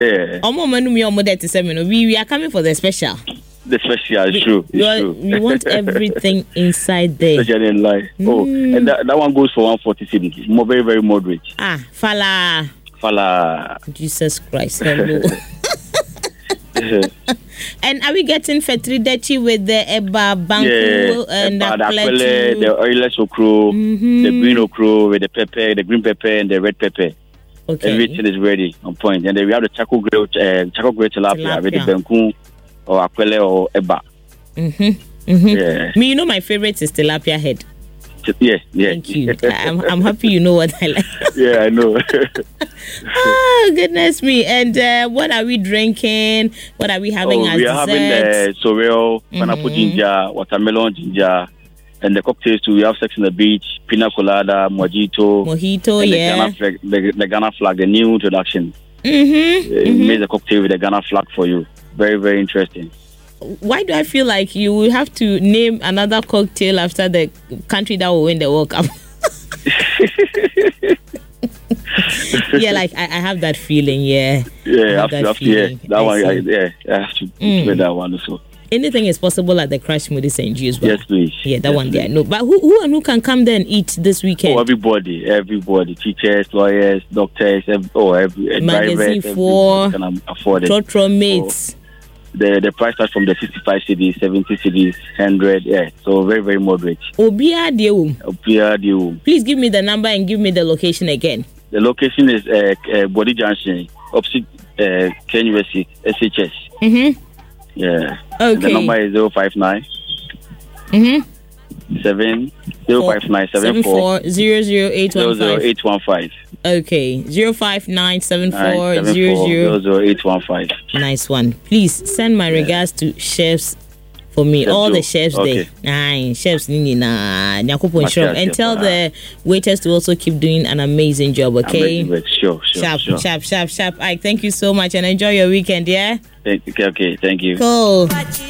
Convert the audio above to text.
Yeah. We are coming for the special. The special is true. We want everything inside there. Especially in life. Oh, and that one goes for 140 cedis. More, very, very moderate. Fala. Jesus Christ. Hello. And are we getting Fetridechi with the Eba Banku and the oilless okro, the green okro with the pepper, the green pepper and the red pepper. Okay. Everything is ready on point. And then we have the charcoal grilled tilapia with the banku or aquele or eba. Yeah. Me, my favorite is tilapia head. Yeah. Thank you. I'm happy you know what I like. Yeah, I know. Oh, goodness me. And what are we drinking? What are we having as we are having sorrel, pineapple ginger, watermelon ginger, and the cocktails too. We have Sex on the Beach, Pina Colada, Mojito, the Ghana flag, the new introduction. We made the cocktail with the Ghana flag for you. Very, very interesting. Why do I feel like you will have to name another cocktail after the country that will win the World Cup? Yeah, like I have that feeling. Yeah, I have to do that one also. Anything is possible at the Crash Smoothie St. Jude's. Yes, please. Yeah, that one there. No, but who can come there and eat this weekend? Everybody. Teachers, lawyers, doctors, magazine for can afford it. Trotro mates. The price starts from the 65 cedis, 70 cedis, 100. Yeah, so very, very moderate. Obia Deum. Please give me the number and give me the location again. The location is Body Junction, opposite KNUST, SHS. Yeah. Okay. The number is 059 05974 Okay, 05974000815. Nice one. Please send my regards to chefs for me. All the chefs there. Chefs and tell the waiters to also keep doing an amazing job, okay? Sure. Sharp. I thank you so much and enjoy your weekend, yeah? Okay, thank you. Cool.